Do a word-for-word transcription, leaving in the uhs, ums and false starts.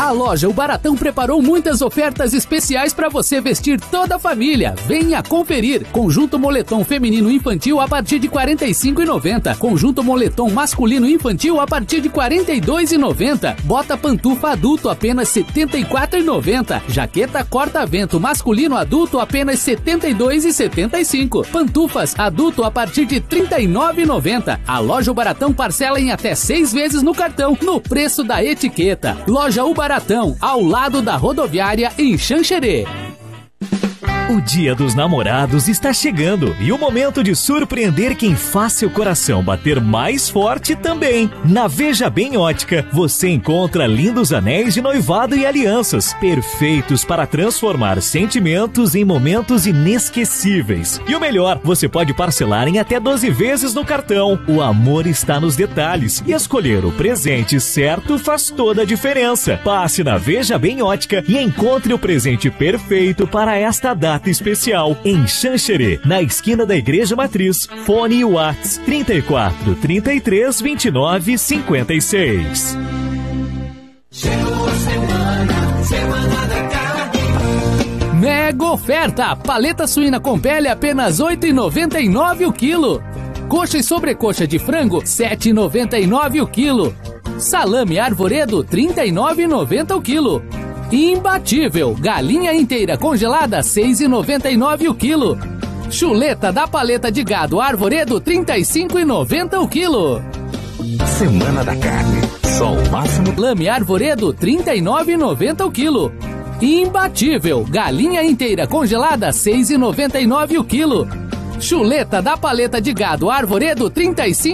A loja O Baratão preparou muitas ofertas especiais para você vestir toda a família. Venha conferir. Conjunto moletom feminino infantil a partir de quarenta e cinco reais e noventa centavos. Conjunto moletom masculino infantil a partir de quarenta e dois reais e noventa centavos. Bota pantufa adulto apenas setenta e quatro reais e noventa centavos. Jaqueta corta-vento masculino adulto apenas setenta e dois reais e setenta e cinco centavos. Pantufas adulto a partir de trinta e nove reais e noventa centavos. A loja O Baratão parcela em até seis vezes no cartão, no preço da etiqueta. Loja O Baratão, ao lado da rodoviária em Xanxerê. O Dia dos Namorados está chegando e o momento de surpreender quem faz seu coração bater mais forte também. Na Veja Bem Ótica, você encontra lindos anéis de noivado e alianças, perfeitos para transformar sentimentos em momentos inesquecíveis. E o melhor, você pode parcelar em até doze vezes no cartão. O amor está nos detalhes e escolher o presente certo faz toda a diferença. Passe na Veja Bem Ótica e encontre o presente perfeito para esta data especial em Xanxerê, na esquina da Igreja Matriz. Fone e Whats trinta e quatro, trinta e três, vinte e nove, cinquenta e seis. Chegou a semana, semana da carne. Mega oferta! Paleta suína com pele apenas oito reais e noventa e nove centavos o quilo. Coxa e sobrecoxa de frango sete reais e noventa e nove centavos o quilo. Salame arvoredo trinta e nove reais e noventa centavos o quilo. Imbatível, galinha inteira congelada seis reais e noventa e nove centavos o quilo. Chuleta da paleta de gado arvoredo trinta e cinco reais e noventa centavos o quilo. Semana da Carne, só o máximo. Lame arvoredo trinta e nove reais e noventa centavos o quilo. Imbatível, galinha inteira congelada seis reais e noventa e nove centavos o quilo. Chuleta da paleta de gado arvoredo trinta e cinco